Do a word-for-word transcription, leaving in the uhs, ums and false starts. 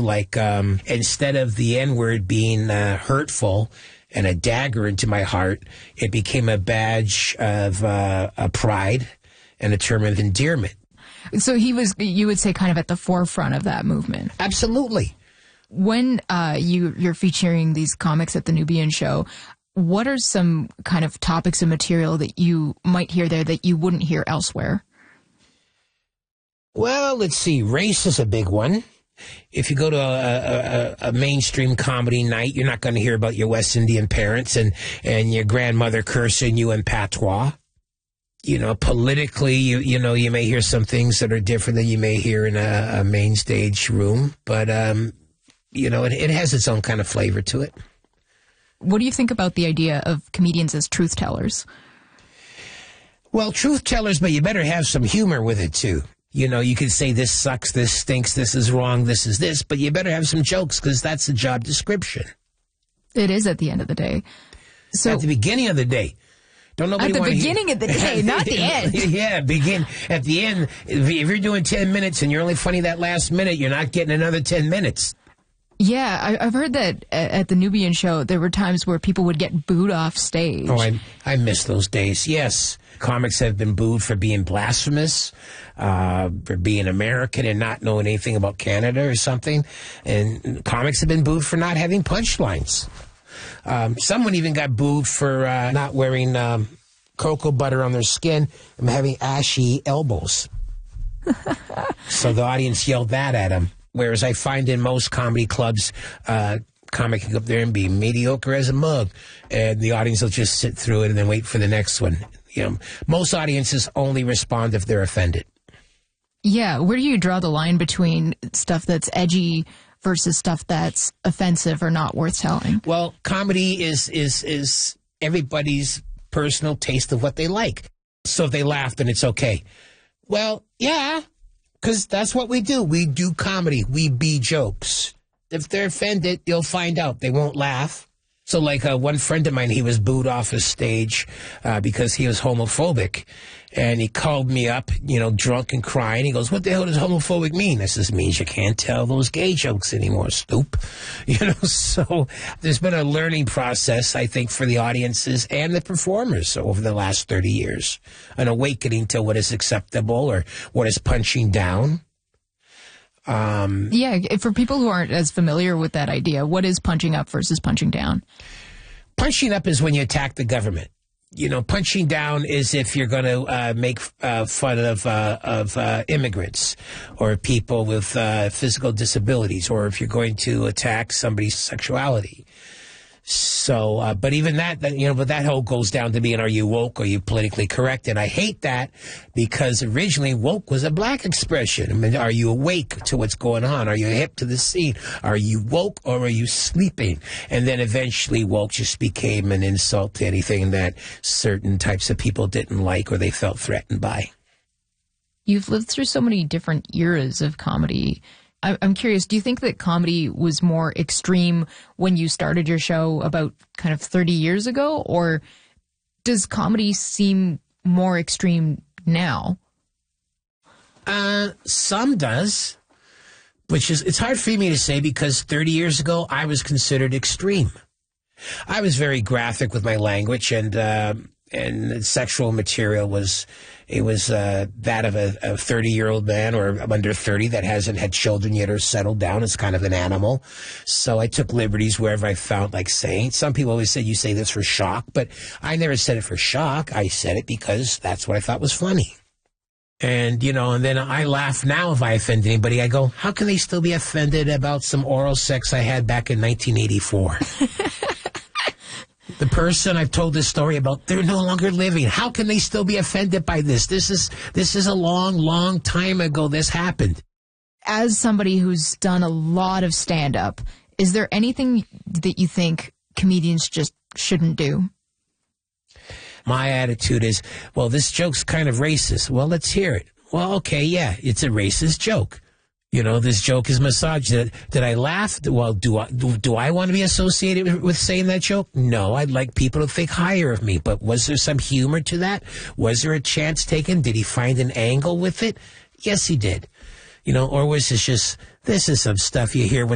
like um, instead of the N-word being uh, hurtful and a dagger into my heart, it became a badge of uh, a pride and a term of endearment. So he was, you would say, kind of at the forefront of that movement. Absolutely. When uh, you, you're featuring these comics at the Nubian Show, what are some kind of topics and material that you might hear there that you wouldn't hear elsewhere? Well, let's see. Race is a big one. If you go to a, a, a mainstream comedy night, you're not going to hear about your West Indian parents and, and your grandmother cursing you in patois. You know, politically, you you know, you may hear some things that are different than you may hear in a, a main stage room. But, um, you know, it, it has its own kind of flavor to it. What do you think about the idea of comedians as truth tellers? Well, truth tellers, but you better have some humor with it, too. You know, you could say this sucks, this stinks, this is wrong, this is this, but you better have some jokes because that's the job description. It is at the end of the day. So at the beginning of the day. Don't nobody at the want beginning hear- of the day, not the end. Yeah, begin at the end. If you're doing ten minutes and you're only funny that last minute, you're not getting another ten minutes. Yeah, I, I've heard that at the Nubian Show, there were times where people would get booed off stage. Oh, I, I miss those days, yes. Comics have been booed for being blasphemous, uh, for being American and not knowing anything about Canada or something. And comics have been booed for not having punchlines. Um, someone even got booed for uh, not wearing um, cocoa butter on their skin and having ashy elbows. So the audience yelled that at him. Whereas I find in most comedy clubs, uh, comic can go up there and be mediocre as a mug, and the audience will just sit through it and then wait for the next one. You know, most audiences only respond if they're offended. Yeah, where do you draw the line between stuff that's edgy versus stuff that's offensive or not worth telling? Well, comedy is is is everybody's personal taste of what they like. So if they laugh, then it's okay. Well, yeah. Because that's what we do. We do comedy. We be jokes. If they're offended, you'll find out. They won't laugh. So like uh, one friend of mine, he was booed off his stage uh, because he was homophobic. And he called me up, you know, drunk and crying. He goes, what the hell does homophobic mean? I says, it means you can't tell those gay jokes anymore, stoop. You know, so there's been a learning process, I think, for the audiences and the performers over the last thirty years. An awakening to what is acceptable or what is punching down. Um, yeah, for people who aren't as familiar with that idea, what is punching up versus punching down? Punching up is when you attack the government. You know, punching down is if you're going to uh, make uh, fun of uh, of uh, immigrants or people with uh, physical disabilities, or if you're going to attack somebody's sexuality. So, uh, but even that, that, you know, but that whole goes down to being, are you woke or are you politically correct? And I hate that because originally woke was a black expression. I mean, are you awake to what's going on? Are you hip to the scene? Are you woke or are you sleeping? And then eventually woke just became an insult to anything that certain types of people didn't like or they felt threatened by. You've lived through so many different eras of comedy. I'm curious, do you think that comedy was more extreme when you started your show about kind of thirty years ago, or does comedy seem more extreme now? Uh, some does, which is, it's hard for me to say because thirty years ago I was considered extreme. I was very graphic with my language, and uh, and sexual material was, it was uh, that of a thirty-year-old man or under thirty that hasn't had children yet or settled down. It's kind of an animal. So I took liberties wherever I felt like saying. Some people always say you say this for shock, but I never said it for shock. I said it because that's what I thought was funny. And, you know, and then I laugh now if I offend anybody. I go, how can they still be offended about some oral sex I had back in nineteen eighty-four? The person I've told this story about, they're no longer living. How can they still be offended by this? This is this is a long, long time ago this happened. As somebody who's done a lot of stand-up, is there anything that you think comedians just shouldn't do? My attitude is, well, this joke's kind of racist. Well, let's hear it. Well, okay, yeah, it's a racist joke. You know, this joke is misogynist. Did, did I laugh? Well, do I do, do I want to be associated with, with saying that joke? No, I'd like people to think higher of me. But was there some humor to that? Was there a chance taken? Did he find an angle with it? Yes, he did. You know, or was this just, this is some stuff you hear when